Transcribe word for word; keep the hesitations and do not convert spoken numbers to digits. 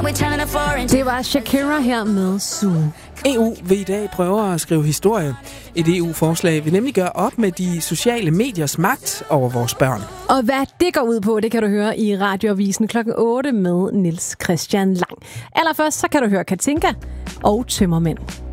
Det var Shakira her med Zoom. E U vil i dag prøve at skrive historie. Et E U-forslag vil nemlig gøre op med de sociale mediers magt over vores børn. Og hvad det går ud på, det kan du høre i Radioavisen klokken otte med Niels Christian Lang. Allerførst så kan du høre Katinka og Tømmermænd.